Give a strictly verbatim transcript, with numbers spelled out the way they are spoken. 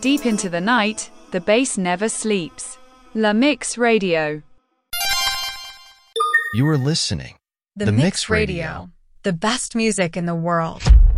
Deep into the night, the bass never sleeps. La Mix Radio. You are listening. The, The Mix, Mix Radio. Radio. The best music in the world.